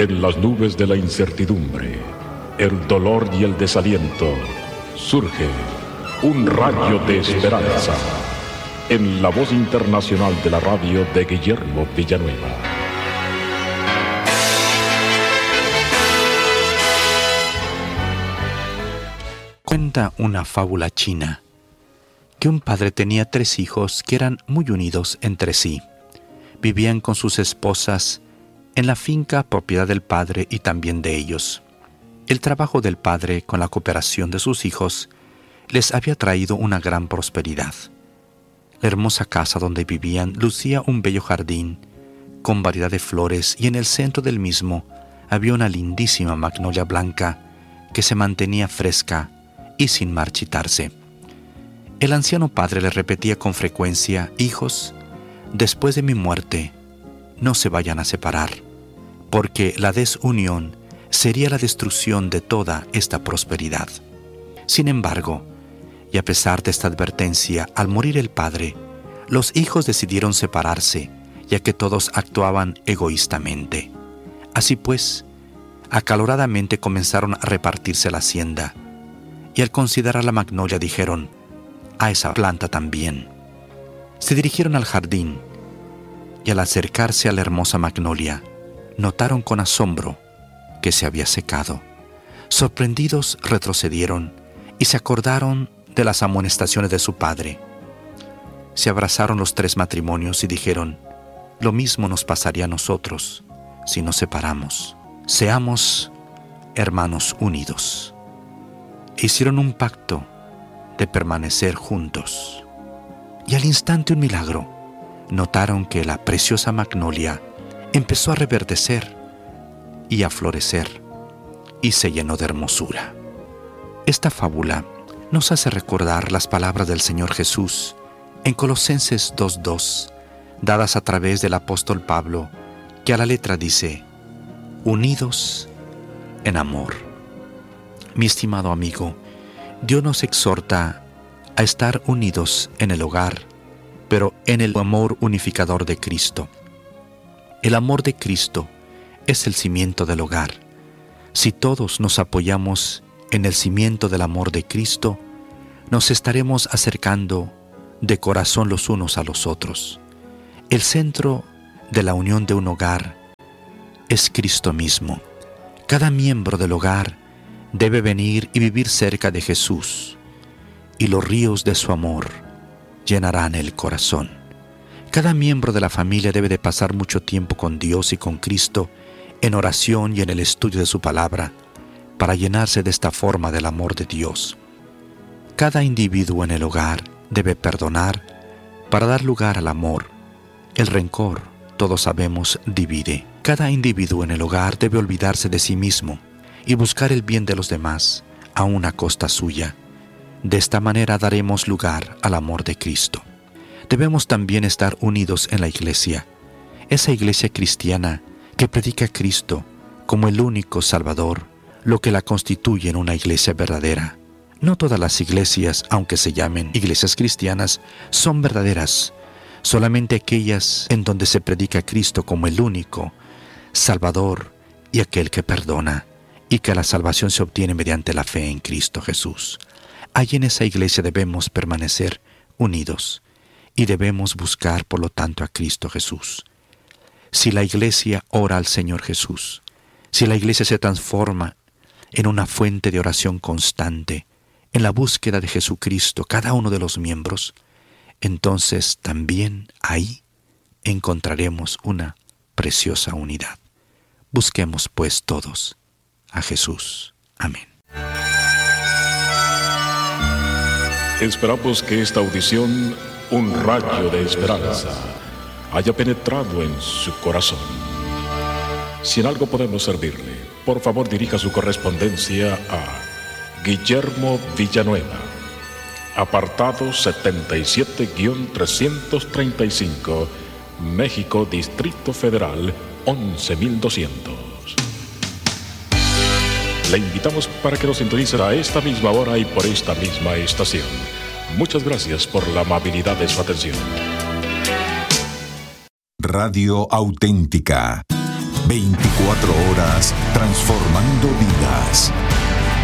En las nubes de la incertidumbre, el dolor y el desaliento, surge un rayo de esperanza en la voz internacional de la radio de Guillermo Villanueva. Cuenta una fábula china que un padre tenía 3 hijos que eran muy unidos entre sí. Vivían con sus esposas en la finca propiedad del padre y también de ellos. El trabajo del padre, con la cooperación de sus hijos, les había traído una gran prosperidad. La hermosa casa donde vivían lucía un bello jardín con variedad de flores, y en el centro del mismo había una lindísima magnolia blanca que se mantenía fresca y sin marchitarse. El anciano padre le repetía con frecuencia: hijos, después de mi muerte, no se vayan a separar, porque la desunión sería la destrucción de toda esta prosperidad. Sin embargo, y a pesar de esta advertencia, al morir el padre, los hijos decidieron separarse, ya que todos actuaban egoístamente. Así pues, acaloradamente comenzaron a repartirse la hacienda, y al considerar la magnolia dijeron: a esa planta también. Se dirigieron al jardín, y al acercarse a la hermosa magnolia, notaron con asombro que se había secado. Sorprendidos retrocedieron y se acordaron de las amonestaciones de su padre. Se abrazaron los 3 matrimonios y dijeron: lo mismo nos pasaría a nosotros si nos separamos. Seamos hermanos unidos. Hicieron un pacto de permanecer juntos. Y al instante, un milagro. Notaron que la preciosa magnolia empezó a reverdecer y a florecer, y se llenó de hermosura. Esta fábula nos hace recordar las palabras del Señor Jesús en Colosenses 2:2, dadas a través del apóstol Pablo, que a la letra dice: unidos en amor. Mi estimado amigo, Dios nos exhorta a estar unidos en el hogar, pero en el amor unificador de Cristo. El amor de Cristo es el cimiento del hogar. Si todos nos apoyamos en el cimiento del amor de Cristo, nos estaremos acercando de corazón los unos a los otros. El centro de la unión de un hogar es Cristo mismo. Cada miembro del hogar debe venir y vivir cerca de Jesús, y los ríos de su amor llenarán el corazón. Cada miembro de la familia debe de pasar mucho tiempo con Dios y con Cristo en oración y en el estudio de su palabra, para llenarse de esta forma del amor de Dios. Cada individuo en el hogar debe perdonar para dar lugar al amor. El rencor, todos sabemos, divide. Cada individuo en el hogar debe olvidarse de sí mismo y buscar el bien de los demás, aun a costa suya. De esta manera daremos lugar al amor de Cristo. Debemos también estar unidos en la iglesia, esa iglesia cristiana que predica a Cristo como el único Salvador, lo que la constituye en una iglesia verdadera. No todas las iglesias, aunque se llamen iglesias cristianas, son verdaderas. Solamente aquellas en donde se predica a Cristo como el único Salvador y aquel que perdona, y que la salvación se obtiene mediante la fe en Cristo Jesús. Allí en esa iglesia debemos permanecer unidos y debemos buscar, por lo tanto, a Cristo Jesús. Si la iglesia ora al Señor Jesús, si la iglesia se transforma en una fuente de oración constante, en la búsqueda de Jesucristo, cada uno de los miembros, entonces también ahí encontraremos una preciosa unidad. Busquemos pues todos a Jesús. Amén. Esperamos que esta audición, un rayo de esperanza, haya penetrado en su corazón. Si en algo podemos servirle, por favor dirija su correspondencia a Guillermo Villanueva, apartado 77-335, México, Distrito Federal, 11200. Le invitamos para que nos sintonice a esta misma hora y por esta misma estación. Muchas gracias por la amabilidad de su atención. Radio Auténtica. 24 horas transformando vidas.